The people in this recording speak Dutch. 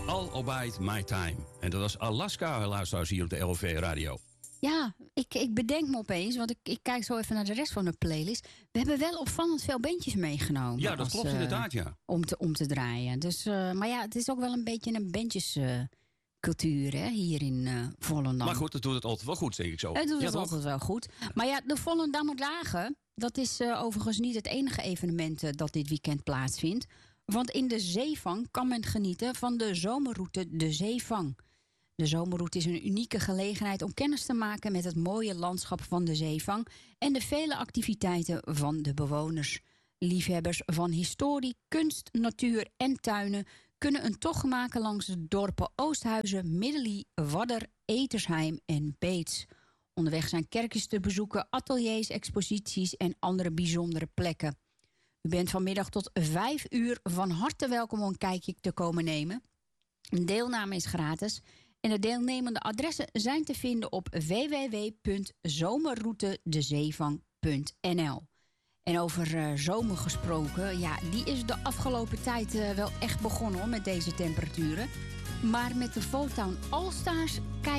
All About My Time. En dat was Alaska, luisteraars, hier op de LV Radio. Ja, ik bedenk me opeens, want ik kijk zo even naar de rest van de playlist. We hebben wel opvallend veel bandjes meegenomen. Ja, dat klopt inderdaad, ja. Om te draaien. Dus, maar ja, het is ook wel een beetje een bandjescultuur hier in Volendam. Maar goed, dat doet het altijd wel goed, denk ik zo. Het doet het altijd wel goed. Maar ja, de Volendammer Dagen, dat is overigens niet het enige evenement dat dit weekend plaatsvindt. Want in de Zeevang kan men genieten van de zomerroute De Zeevang. De zomerroute is een unieke gelegenheid om kennis te maken met het mooie landschap van de Zeevang en de vele activiteiten van de bewoners. Liefhebbers van historie, kunst, natuur en tuinen kunnen een tocht maken langs de dorpen Oosthuizen, Middelie, Wadder, Etersheim en Beets. Onderweg zijn kerkjes te bezoeken, ateliers, exposities en andere bijzondere plekken. U bent vanmiddag tot 5 uur van harte welkom om een kijkje te komen nemen. Een deelname is gratis en de deelnemende adressen zijn te vinden op www.zomerroutedezevang.nl. En over zomer gesproken, ja, die is de afgelopen tijd wel echt begonnen hoor, met deze temperaturen. Maar met de Voltown All Stars